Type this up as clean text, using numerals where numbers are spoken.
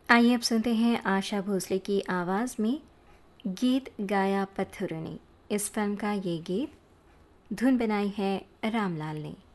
आइए अब सुनते हैं आशा भोसले की आवाज़ में गीत गाया पत्थरों ने। इस फिल्म का ये गीत धुन बनाई है रामलाल ने।